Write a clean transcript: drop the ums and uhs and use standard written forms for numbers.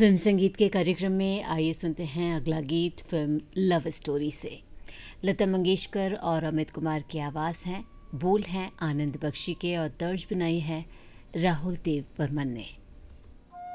Film संगीत के कार्यक्रम में आइए सुनते हैं अगला गीत फिल्म लव स्टोरी से। लता मंगेशकर और अमित कुमार की आवाज़ है, बोल हैं आनंद बख्शी के और तर्ज बनाई है राहुल देव बर्मन ने।